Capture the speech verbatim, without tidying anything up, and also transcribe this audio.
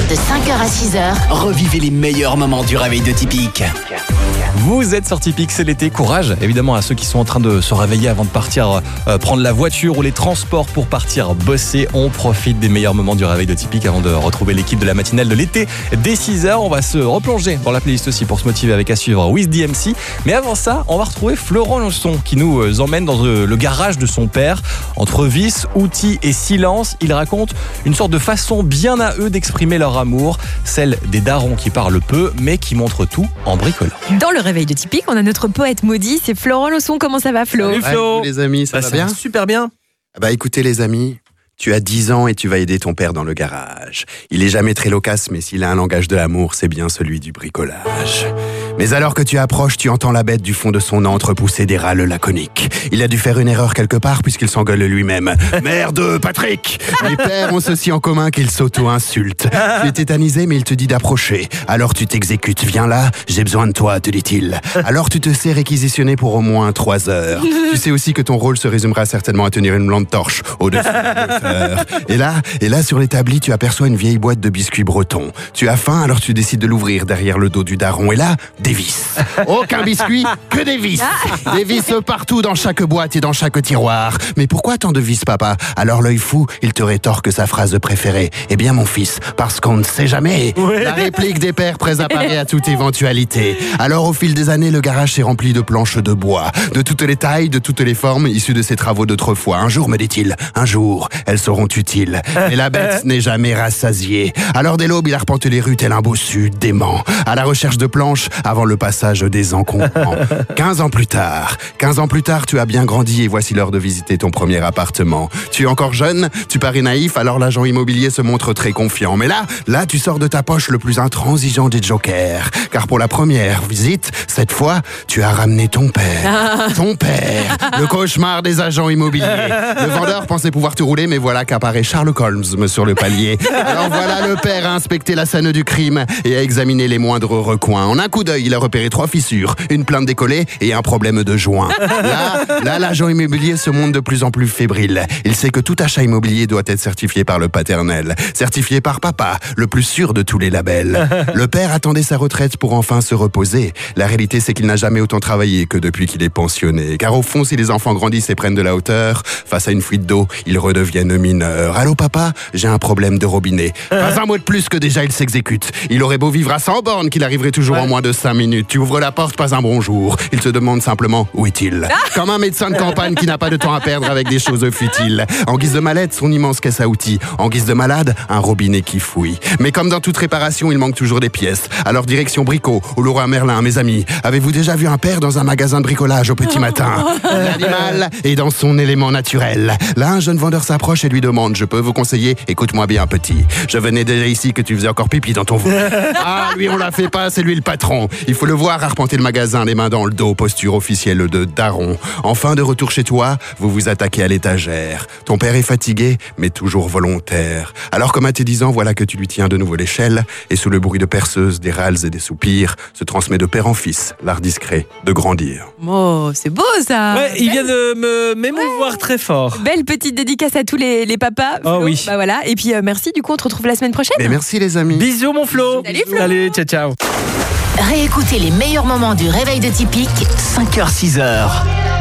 De cinq heures à six heures, Revivez les meilleurs moments du réveil de Tipic. Vous êtes sur Tipic, c'est l'été. Courage, évidemment, à ceux qui sont en train de se réveiller avant de partir euh, prendre la voiture ou les transports pour partir bosser. On profite des meilleurs moments du réveil de Tipic avant de retrouver l'équipe de la matinale de l'été. Dès six heures, on va se replonger dans la playlist aussi pour se motiver avec à suivre Wiz D M C. Mais avant ça, on va retrouver Florent Lançon qui nous emmène dans le garage de son père. Entre vis, outils et silence, il raconte une sorte de façon bien à eux d'exprimer leur amour. Celle des darons qui parlent peu, mais qui montrent tout en bricolant. Dans le réveil de Tipic, on a notre poète maudit, c'est Florent Lançon. Comment ça va, Flo? Salut Flo. Ouais, les amis, ça Bah, va ça bien? va super bien. Bah écoutez les amis, tu as dix ans et tu vas aider ton père dans le garage. Il est jamais très loquace, mais s'il a un langage de l'amour, c'est bien celui du bricolage. Mais alors que tu approches, tu entends la bête du fond de son antre pousser des râles laconiques. Il a dû faire une erreur quelque part puisqu'il s'engueule lui-même. Merde, Patrick! Les pères ont ceci en commun qu'ils s'auto-insultent. Tu es tétanisé, mais il te dit d'approcher. Alors tu t'exécutes. Viens là, j'ai besoin de toi, te dit-il. Alors tu te sais réquisitionné pour au moins trois heures. Tu sais aussi que ton rôle se résumera certainement à tenir une lampe torche au-dessus de l'auteur. Et là, et là, sur l'établi, tu aperçois une vieille boîte de biscuits bretons. Tu as faim, alors tu décides de l'ouvrir derrière le dos du daron. Et là, des vis. Aucun biscuit, que des vis. Des vis partout dans chaque boîte et dans chaque tiroir. Mais pourquoi tant de vis, papa? Alors l'œil fou, il te rétorque sa phrase préférée. Eh bien, mon fils, parce qu'on ne sait jamais. Ouais. La réplique des pères prêts à parer à toute éventualité. Alors, au fil des années, le garage s'est rempli de planches de bois. De toutes les tailles, de toutes les formes, issues de ses travaux d'autrefois. Un jour, me dit-il, un jour, elles seront utiles. Mais la bête n'est jamais rassasiée. Alors, dès l'aube, il arpente les rues tel un bossu dément. À la recherche de planches, avant le passage des encombrants. quinze ans plus tard, quinze ans plus tard, tu as bien grandi et voici l'heure de visiter ton premier appartement. Tu es encore jeune, tu parais naïf, alors l'agent immobilier se montre très confiant. Mais là, là, tu sors de ta poche le plus intransigeant des jokers. Car pour la première visite, cette fois, tu as ramené ton père. Ton père, le cauchemar des agents immobiliers. Le vendeur pensait pouvoir te rouler, mais voilà qu'apparaît Sherlock Holmes sur le palier. Alors voilà le père a inspecté la scène du crime et a examiné les moindres recoins. En un coup d'œil, il a repéré trois fissures, une plainte décollée et un problème de joint. Là, là, l'agent immobilier se montre de plus en plus fébrile. Il sait que tout achat immobilier doit être certifié par le paternel, certifié par papa, le plus sûr de tous les labels. Le père attendait sa retraite pour enfin se reposer. La réalité, c'est qu'il n'a jamais autant travaillé que depuis qu'il est pensionné. Car au fond, si les enfants grandissent et prennent de la hauteur, face à une fuite d'eau, ils redeviennent mineurs. Allô papa, j'ai un problème de robinet. Pas un mot de plus que déjà il s'exécute. Il aurait beau vivre à cent bornes qu'il arriverait toujours ouais. en moins de cinq minutes. Tu ouvres la porte, pas un bonjour. Il te demande simplement où est-il. Comme un médecin de campagne qui n'a pas de temps à perdre avec des choses futiles. En guise de mallette, son immense caisse à outils. En guise de malade, un robinet qui fouille. Mais comme dans toute réparation, il manque toujours des pièces. Alors direction Brico, au Leroy Merlin, mes amis. Avez-vous déjà vu un père dans un magasin de bricolage au petit matin? L'animal est dans son élément naturel. Là, un jeune vendeur s'approche et lui demande: je peux vous conseiller? Écoute-moi bien, petit. Je venais déjà ici que tu faisais encore pipi dans ton ventre. Ah, lui, on la fait pas, c'est lui le patron. Il faut le voir arpenter le magasin, les mains dans le dos, posture officielle de daron. Enfin, de retour chez toi, vous vous attaquez à l'étagère. Ton père est fatigué, mais toujours volontaire. Alors, comme à tes dix ans, voilà que tu lui tiens de nouveau l'échelle, et sous le bruit de perceuses, des râles et des soupirs, se transmet de père en fils l'art discret de grandir. Oh, c'est beau ça. Ouais, il vient de me m'émouvoir ouais. très fort. Belle petite dédicace à tous les, les papas. Oh Flo. oui. Bah voilà. Et puis euh, merci, du coup, on te retrouve la semaine prochaine. Mais merci les amis. Bisous mon Flo. Salut Flo. Allez, ciao ciao. réécoutez les meilleurs moments du réveil de Tipic, cinq heures six heures.